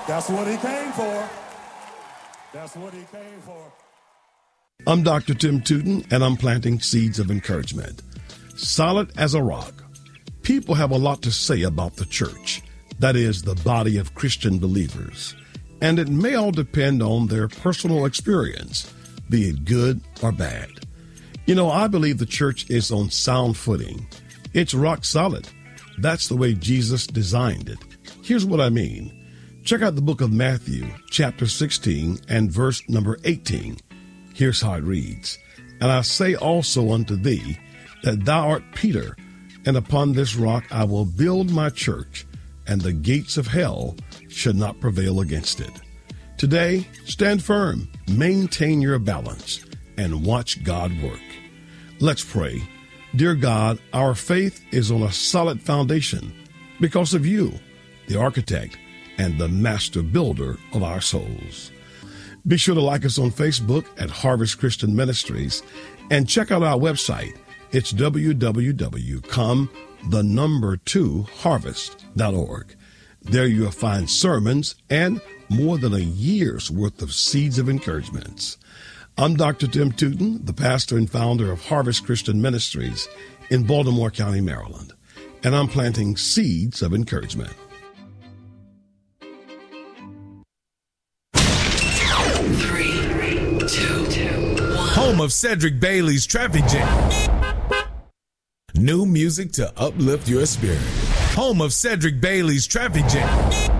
That's what he came for. That's what he came for. I'm Dr. Tim Tootin, and I'm planting seeds of encouragement. Solid as a rock. People have a lot to say about the church, that is, the body of Christian believers, and it may all depend on their personal experience, be it good or bad. You know, I believe the church is on sound footing. It's rock solid. That's the way Jesus designed it. Here's what I mean. Check out the book of Matthew, chapter 16 and verse number 18. Here's how it reads. And I say also unto thee that thou art Peter, and upon this rock I will build my church, and the gates of hell should not prevail against it. Today, stand firm, maintain your balance, and watch God work. Let's pray. Dear God, our faith is on a solid foundation because of you, the architect and the master builder of our souls. Be sure to like us on Facebook at Harvest Christian Ministries and check out our website. It's www.come2harvest.org. There you'll find sermons and more than a year's worth of seeds of encouragements. I'm Dr. Tim Tootin, the pastor and founder of Harvest Christian Ministries in Baltimore County, Maryland, and I'm planting seeds of encouragement. 3, 2, 1. Home of Cedric Bailey's Traffic Jam. New music to uplift your spirit. Home of Cedric Bailey's Traffic Jam.